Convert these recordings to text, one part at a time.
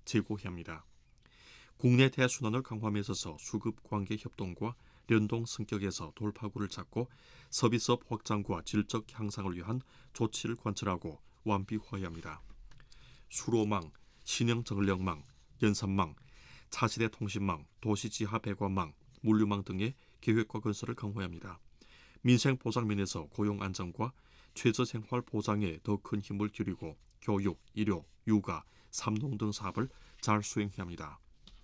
제고해야 합니다. 국내 대순환을 강화함에 있어서 수급관계 협동과 연동 성격에서 돌파구를 찾고 서비스업 확장과 질적 향상을 위한 조치를 관철하고 완비화해야 합니다. 수로망, 신형 전력망, 연산망, 차세대 통신망, 도시지하 배관망, 물류망 등의 계획과 건설을 강화해야 합니다. 민생 보장 면에서 고용 안정과 최저 생활 보장에 더 큰 힘을 기울이고 교육, 의료, 육아, 삼농 등 사업을 잘 수행해야 합니다.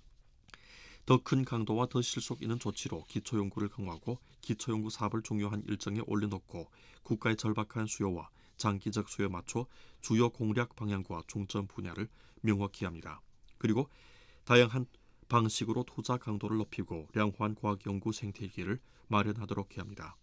더 큰 강도와 더 실속 있는 조치로 기초연구를 강화하고 기초연구 사업을 중요한 일정에 올려놓고 국가의 절박한 수요와 장기적 수요에 맞춰 주요 공략 방향과 중점 분야를 명확히 합니다. 그리고 다양한 방식으로 투자 강도를 높이고 량화한 과학연구 생태계를 마련하도록 해야 합니다.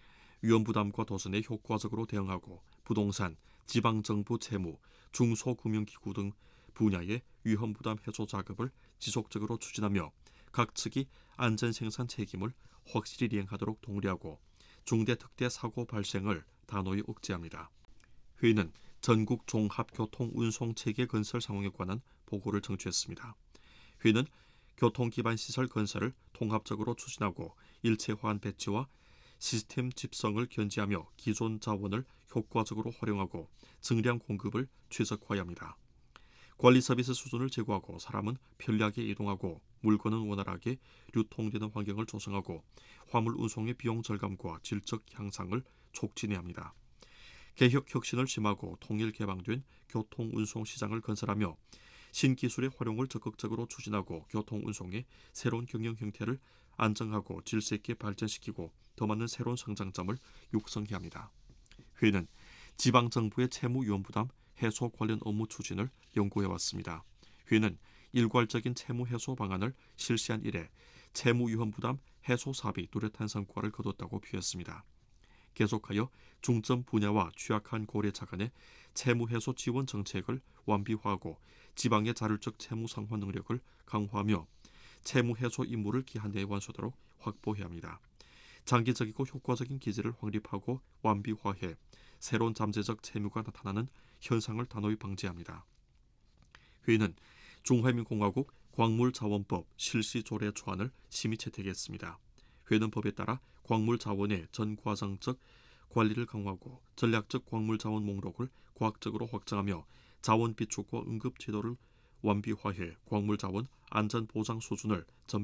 위험부담과 도선에 효과적으로 대응하고 부동산, 지방정부 채무, 중소금융기구 등 분야의 위험부담 해소 작업을 지속적으로 추진하며 각 측이 안전생산 책임을 확실히 이행하도록 독려하고 중대특대 사고 발생을 단호히 억제합니다. 회의는 전국 종합교통운송체계 건설 상황에 관한 보고를 청취했습니다. 회의는 교통기반시설 건설을 통합적으로 추진하고 일체화한 배치와 시스템 집성을 견지하며 기존 자원을 효과적으로 활용하고 증량 공급을 최적화해야 합니다. 관리 서비스 수준을 제고하고 사람은 편리하게 이동하고 물건은 원활하게 유통되는 환경을 조성하고 화물 운송의 비용 절감과 질적 향상을 촉진해야 합니다. 개혁 혁신을 심하고 통일 개방된 교통 운송 시장을 건설하며 신기술의 활용을 적극적으로 추진하고 교통 운송의 새로운 경영 형태를 안정하고 질서 있게 발전시키고 더 많은 새로운 성장점을 육성해야 합니다. 회의는 지방정부의 채무 위험부담 해소 관련 업무 추진을 연구해왔습니다. 회의는 일괄적인 채무 해소 방안을 실시한 이래 채무 위험부담 해소 사업이 뚜렷한 성과를 거뒀다고 표했습니다. 계속하여 중점 분야와 취약한 고래차 간의 채무 해소 지원 정책을 완비화하고 지방의 자율적 채무 상환 능력을 강화하며 채무 해소 임무를 기한 내에 완수하도록 확보해야 합니다. 장기적이고 효과적인 기제를 확립하고 완비화해 새로운 잠재적 채무가 나타나는 현상을 단호히 방지합니다. 회의는 중화민공화국 광물자원법 실시조례 초안을 심의 채택했습니다. 회의는 법에 따라 광물자원의 전과정적 관리를 강화하고 전략적 광물자원 목록을 과학적으로 확정하며 자원 비축과 응급 제도를 완비화해 광물자원 안전 보장 수준을